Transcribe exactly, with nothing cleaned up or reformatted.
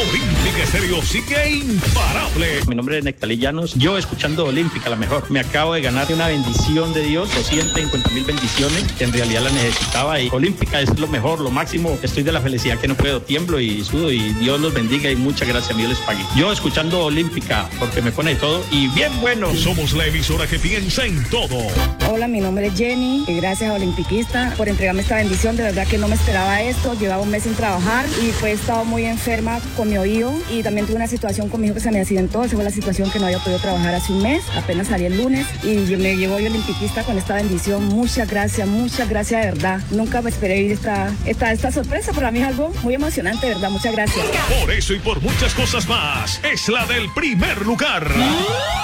Olímpica Estéreo sigue imparable. Mi nombre es Nectalí Llanos. Yo escuchando Olímpica, la mejor. Me acabo de ganar una bendición de Dios, doscientas cincuenta mil bendiciones, que en realidad la necesitaba. Y Olímpica es lo mejor, lo máximo. Estoy de la felicidad que no puedo. Tiemblo y sudo y Dios los bendiga y muchas gracias. Dios les pague. Yo escuchando Olímpica, porque me pone todo y bien bueno. Somos la emisora que piensa en todo. Hola, mi nombre es Jenny y gracias a Olimpiquista por entregarme esta bendición. De verdad que no me esperaba esto. Llevaba un mes sin trabajar y pues he estado muy enferma con mi oído y también tuve una situación con mi hijo que se me accidentó. Esa fue la situación que no había podido trabajar hace un mes. Apenas salí el lunes y yo me llegó hoy Olimpiquista con esta bendición. Muchas gracias, muchas gracias de verdad. Nunca me esperé vivir esta, esta, esta sorpresa. Para mí es algo muy emocionante, de verdad. Muchas gracias. Por eso y por muchas cosas más, es la del primer lugar.